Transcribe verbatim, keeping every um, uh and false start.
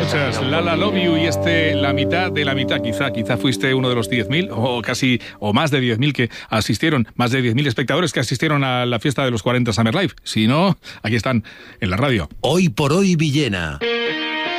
noches, Lala Love You, y este, la mitad de la mitad, quizá, quizá fuiste uno de los diez mil, o casi, o más de diez mil que asistieron, más de diez mil espectadores que asistieron a la fiesta de los cuarenta Summer Live. Si no, aquí están, en la radio. Hoy por hoy Villena.